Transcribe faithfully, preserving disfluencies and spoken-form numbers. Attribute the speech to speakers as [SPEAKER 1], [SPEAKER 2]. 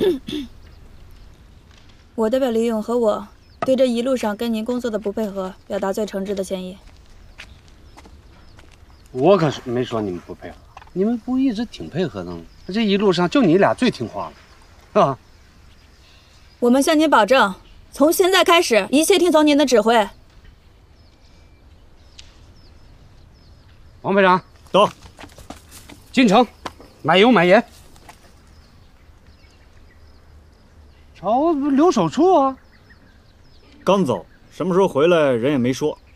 [SPEAKER 1] 我代表李勇和我，对这一路上跟您工作的不配合，表达最诚挚的歉意。
[SPEAKER 2] 我可是没说你们不配合，你们不一直挺配合的吗？这一路上就你俩最听话了，啊！
[SPEAKER 1] 我们向您保证，从现在开始，一切听从您的指挥。
[SPEAKER 2] 王排长，
[SPEAKER 3] 到。
[SPEAKER 2] 进城，买油买盐。找留守处啊。
[SPEAKER 3] 刚走，什么时候回来人也没说。